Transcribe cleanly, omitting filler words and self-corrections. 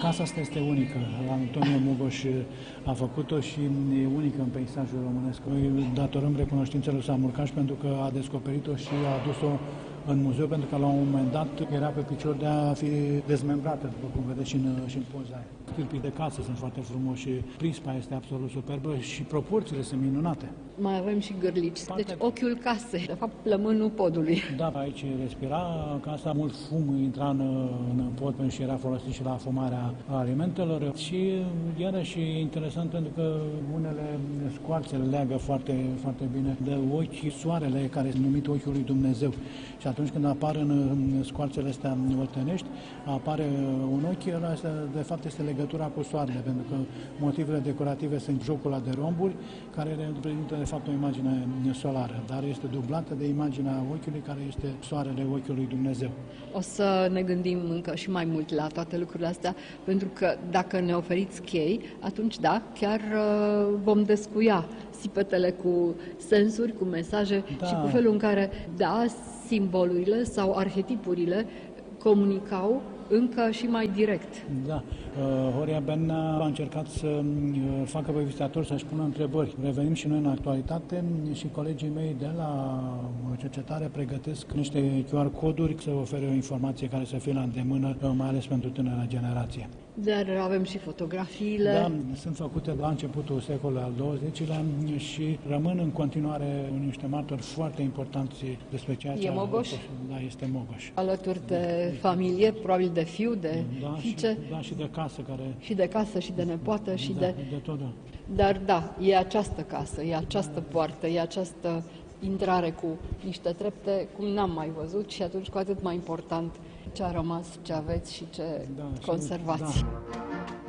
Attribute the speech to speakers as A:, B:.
A: Casa asta este unică. Antonio Mugoș a făcut-o și e unică în peisajul românesc. Noi datorăm recunoștințele lui Samurcaș pentru că a descoperit-o și a adus-o în muzeu, pentru că la un moment dat era pe picior de a fi dezmembrată, după cum vedeți și în poza aia. Stâlpii de casă sunt foarte frumoși, prispa este absolut superbă și proporțiile sunt minunate.
B: Mai avem și gârlici, deci ochiul casei, de fapt plămânul podului.
A: Da, aici respira casa, mult fum intra în pod pentru că era folosit și la afumarea alimentelor și iarăși e interesant pentru că unele scoarțe leagă foarte, foarte bine de ochi soarele, care este numit ochiul lui Dumnezeu. Și atunci când apar în scoarțele astea oltenești, apare un ochi, ăla de fapt este legătura cu soarele, pentru că motivele decorative sunt jocul ăla de romburi, care reprezintă de fapt o imagine solară, dar este dublată de imaginea ochiului, care este soarele ochiului lui Dumnezeu.
B: O să ne gândim încă și mai mult la toate lucrurile astea, pentru că dacă ne oferiți chei, atunci da, chiar vom descuia sipetele cu sensuri, cu mesaje și cu felul în care, da, simbolurile sau arhetipurile comunicau încă și mai direct.
A: Da. Horia Bernea a încercat să facă pe vizitator să-și pună întrebări. Revenim și noi în actualitate și colegii mei de la cercetare pregătesc niște QR coduri să ofere o informație care să fie la îndemână, mai ales pentru tânăra generație.
B: Dar avem și fotografiile.
A: Da, sunt făcute la începutul secolului al XX-lea și rămân în continuare niște martori foarte importanți despre ceea ce...
B: E Mogoș?
A: Da, este Mogoș.
B: Alături de familie, probabil de fiu, de fiice.
A: Și de casă care...
B: Și de casă, și de nepoată, și
A: de tot.
B: Dar da, e această casă, e această poartă, e această intrare cu niște trepte, cum n-am mai văzut și atunci cu atât mai important ce a rămas, ce aveți și ce conservați.
A: Da.